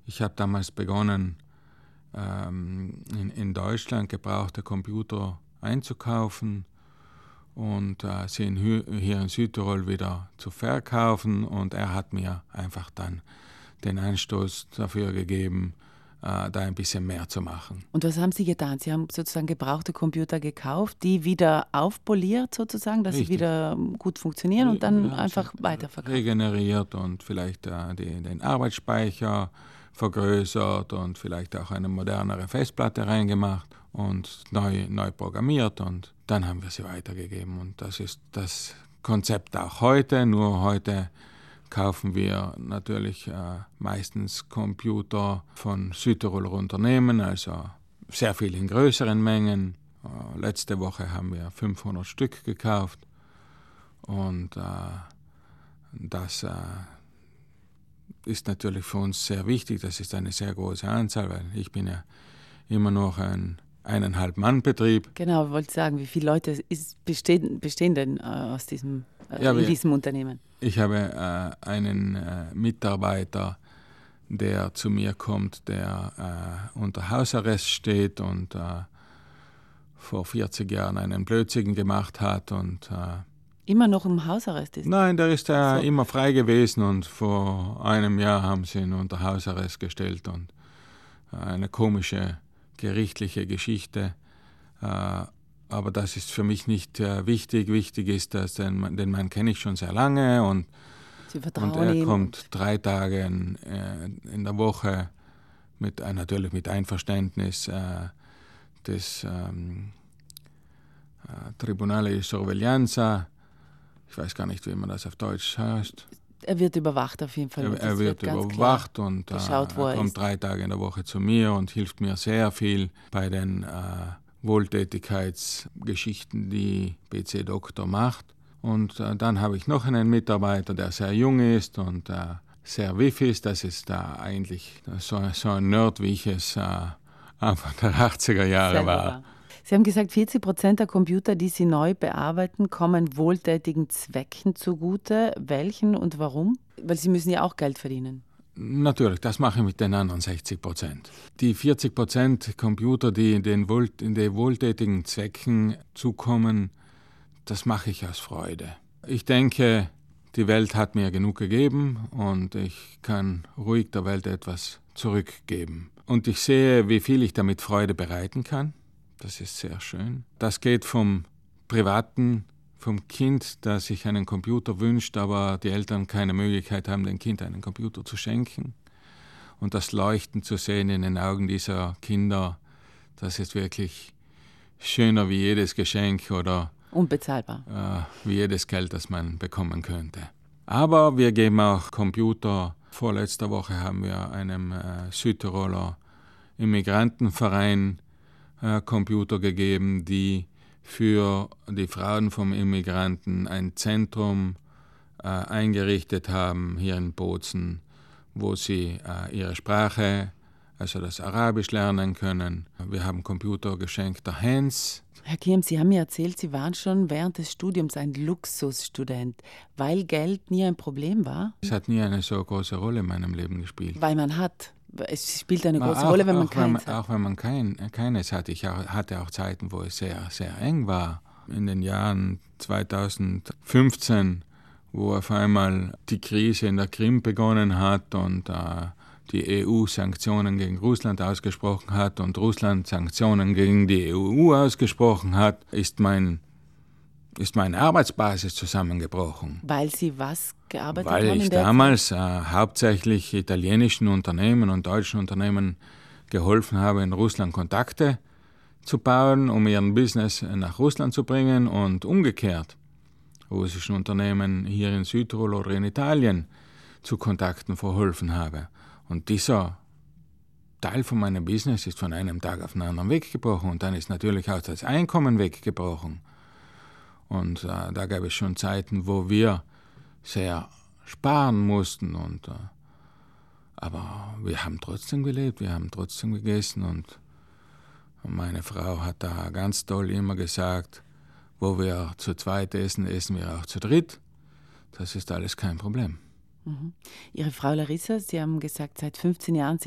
Ich habe damals begonnen, in Deutschland gebrauchte Computer einzukaufen und sie hier in Südtirol wieder zu verkaufen. Und er hat mir einfach dann den Anstoß dafür gegeben, da ein bisschen mehr zu machen. Und was haben Sie getan? Sie haben sozusagen gebrauchte Computer gekauft, die wieder aufpoliert sozusagen, dass Richtig. sie wieder gut funktionieren und dann einfach weiterverkauft. Regeneriert und vielleicht den Arbeitsspeicher vergrößert und vielleicht auch eine modernere Festplatte reingemacht und neu programmiert, und dann haben wir sie weitergegeben. Und das ist das Konzept auch heute, nur heute kaufen wir natürlich meistens Computer von Südtiroler Unternehmen, also sehr viel in größeren Mengen. Letzte Woche haben wir 500 Stück gekauft und das ist natürlich für uns sehr wichtig. Das ist eine sehr große Anzahl, weil ich bin ja immer noch ein 1,5-Mann-Betrieb. Genau, ich wollte sagen, wie viele Leute bestehen denn in diesem Unternehmen? Ich habe einen Mitarbeiter, der zu mir kommt, der unter Hausarrest steht und vor 40 Jahren einen Blödsinn gemacht hat und immer noch im Hausarrest ist? Nein, der ist immer frei gewesen, und vor einem Jahr haben sie ihn unter Hausarrest gestellt, und eine komische gerichtliche Geschichte. Aber das ist für mich nicht wichtig. Wichtig ist, dass den Mann kenne ich schon sehr lange, und er kommt 3 Tage in der Woche natürlich mit Einverständnis des Tribunale di Sorveglianza. Ich weiß gar nicht, wie man das auf Deutsch heißt. Er wird überwacht auf jeden Fall. Er wird überwacht und geschaut, er kommt 3 Tage in der Woche zu mir und hilft mir sehr viel bei den Wohltätigkeitsgeschichten, die PC Doktor macht. Und dann habe ich noch einen Mitarbeiter, der sehr jung ist und sehr wiff ist. Das ist eigentlich so ein Nerd, wie ich es Anfang der 80er Jahre war. Sie haben gesagt, 40% der Computer, die Sie neu bearbeiten, kommen wohltätigen Zwecken zugute. Welchen und warum? Weil Sie müssen ja auch Geld verdienen. Natürlich, das mache ich mit den anderen 60%. Die 40% Computer, die den wohltätigen Zwecken zukommen, das mache ich aus Freude. Ich denke, die Welt hat mir genug gegeben und ich kann ruhig der Welt etwas zurückgeben. Und ich sehe, wie viel ich damit Freude bereiten kann. Das ist sehr schön. Das geht vom Privaten, vom Kind, das sich einen Computer wünscht, aber die Eltern keine Möglichkeit haben, dem Kind einen Computer zu schenken. Und das Leuchten zu sehen in den Augen dieser Kinder, das ist wirklich schöner wie jedes Geschenk oder unbezahlbar. Wie jedes Geld, das man bekommen könnte. Aber wir geben auch Computer. Vorletzter Woche haben wir einem Südtiroler Immigrantenverein Computer gegeben, die für die Frauen vom Immigranten ein Zentrum eingerichtet haben hier in Bozen, wo sie ihre Sprache, also das Arabisch, lernen können. Wir haben Computer geschenkt der Hans. Herr Kiem, Sie haben mir erzählt, Sie waren schon während des Studiums ein Luxusstudent, weil Geld nie ein Problem war? Es hat nie eine so große Rolle in meinem Leben gespielt. Weil man hat. Es spielt eine große Rolle, wenn man keins hat. Auch wenn man keines hat. Ich hatte auch Zeiten, wo es sehr, sehr eng war. In den Jahren 2015, wo auf einmal die Krise in der Krim begonnen hat und die EU Sanktionen gegen Russland ausgesprochen hat und Russland Sanktionen gegen die EU ausgesprochen hat, ist meine Arbeitsbasis zusammengebrochen. Weil Sie was gearbeitet haben? Weil ich damals hauptsächlich italienischen Unternehmen und deutschen Unternehmen geholfen habe, in Russland Kontakte zu bauen, um ihren Business nach Russland zu bringen, und umgekehrt russischen Unternehmen hier in Südtirol oder in Italien zu Kontakten verholfen habe. Und dieser Teil von meinem Business ist von einem Tag auf den anderen weggebrochen, und dann ist natürlich auch das Einkommen weggebrochen. Und da gab es schon Zeiten, wo wir sehr sparen mussten. Aber wir haben trotzdem gelebt, wir haben trotzdem gegessen. Und meine Frau hat da ganz toll immer gesagt, wo wir zu zweit essen, essen wir auch zu dritt. Das ist alles kein Problem. Ihre Frau Larissa, Sie haben gesagt, seit 15 Jahren